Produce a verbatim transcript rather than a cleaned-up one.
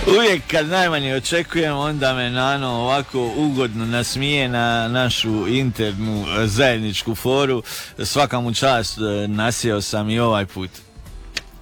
Uvijek kad najmanje očekujem, onda me Nano ovako ugodno nasmije na našu internu zajedničku foru. Svaka mu čast, nasjeo sam i ovaj put.